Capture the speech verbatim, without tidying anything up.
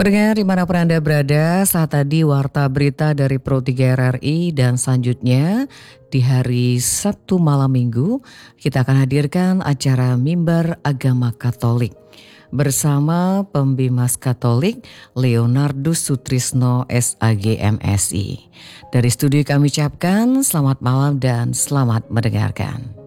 Pendengar dimanapun Anda berada, saat tadi warta berita dari Pro tiga R R I dan selanjutnya di hari Sabtu malam minggu kita akan hadirkan acara Mimbar Agama Katolik bersama Pembimas Katolik Leonardus Sutrisno S A G M Si. Dari studio kami ucapkan selamat malam dan selamat mendengarkan.